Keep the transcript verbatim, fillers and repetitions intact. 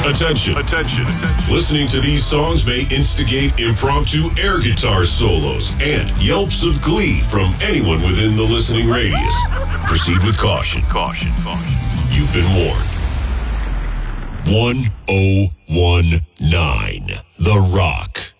Attention. Attention. Listening to these songs may instigate impromptu air guitar solos and yelps of glee from anyone within the listening radius. Proceed with caution. Caution. Caution. You've been warned. one oh one nine The Rock.